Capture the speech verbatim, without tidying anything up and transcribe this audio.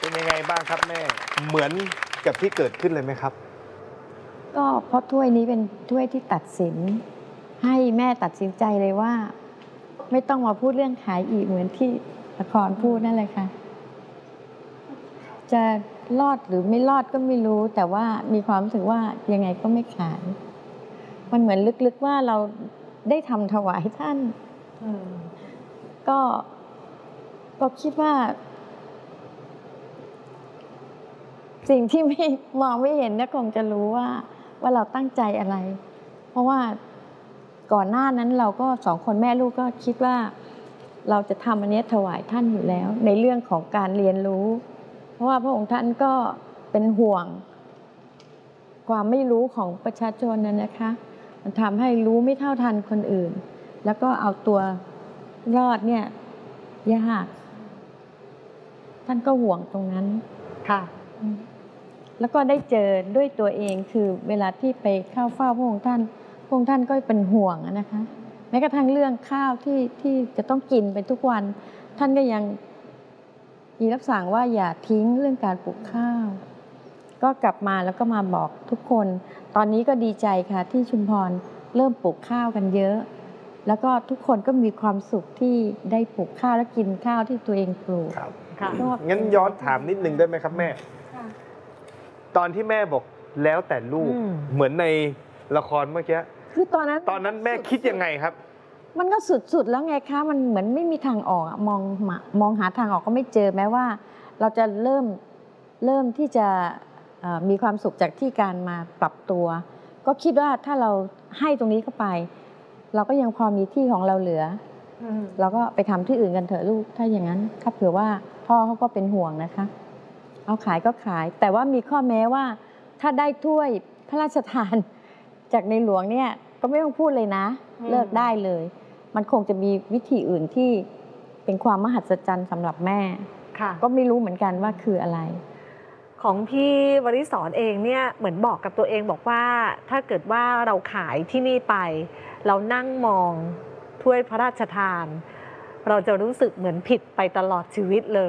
เป็นยังไงบ้างครับแม่เหมือนกับที่เกิดขึ้นเลยไหมครับก็เพราะถ้วยนี้เป็นถ้วยที่ตัดสินให้แม่ตัดสินใจเลยว่า ไม่ต้องมาพูดเรื่องขายอีกเหมือนที่ละครพูดนั่นแหละค่ะจะรอดหรือไม่รอดก็ไม่รู้ แต่ว่ามีความรู้สึกว่ายังไงก็ไม่ขายมันเหมือนลึกๆว่าเราได้ทำถวายท่านก็ก็คิดว่า สิ่งที่ไม่มองไม่เห็นเนี่ยคงจะรู้ว่าว่าเราตั้งใจอะไร เพราะว่าก่อนหน้านั้นเราก็สองคนแม่ลูกก็คิดว่าเราจะทำอันนี้ถวายท่านอยู่แล้ว ในเรื่องของการเรียนรู้ เพราะว่าพระองค์ท่านก็เป็นห่วงความไม่รู้ของประชาชนนั้นนะคะมันทำให้รู้ไม่เท่าทันคนอื่น แล้วก็เอาตัวรอดเนี่ยยากท่านก็ห่วงตรงนั้นค่ะแล้วก็ได้เจอด้วยตัวเองคือเวลาที่ไปเข้าเฝ้าพระองค์ท่านพระองค์ท่านก็เป็นห่วงนะคะแม้กระทั่งเรื่องข้าวที่ที่จะต้องกินไปทุกวันท่านก็ยังมีรับสั่งว่าอย่าทิ้งเรื่องการปลูกข้าวก็กลับมาแล้วก็มาบอกทุกคนตอนนี้ก็ดีใจค่ะที่ชุมพรเริ่มปลูกข้าวกันเยอะแล้วก็ทุกคนก็มีความสุขที่ได้ปลูกข้าวและกินข้าวที่ตัวเองปลูกงั้นย้อนถามนิดนึงได้ไหมครับแม่ตอนที่แม่บอกแล้วแต่ลูกเหมือนในละครเมื่อกี้คือตอนนั้นตอนนั้นแม่คิดยังไงครับมันก็สุดๆแล้วไงคะมันเหมือนไม่มีทางออกมองมองหาทางออกก็ไม่เจอแม้ว่าเราจะเริ่มเริ่มที่จะมีความสุขจากที่การมาปรับตัว ก็คิดว่าถ้าเราให้ตรงนี้เข้าไปเราก็ยังพอมีที่ของเราเหลือเราก็ไปทำที่อื่นกันเถอะลูกถ้าอย่างนั้นถ้าเผื่อว่าพ่อเขาก็เป็นห่วงนะคะเอาขายก็ขายแต่ว่ามีข้อแม้ว่าถ้าได้ถ้วยพระราชทานจากในหลวงเนี่ยก็ไม่ต้องพูดเลยนะเลิกได้เลยมันคงจะมีวิธีอื่นที่เป็นความมหัศจรรย์สำหรับแม่ก็ไม่รู้เหมือนกันว่าคืออะไรของพี่วริศรเองเนี่ยเหมือนบอกกับตัวเองบอกว่าถ้าเกิดว่าเราขายที่นี่ไปเรานั่งมองถ้วยพระราชทานเราจะรู้สึกเหมือนผิดไปตลอดชีวิตเลย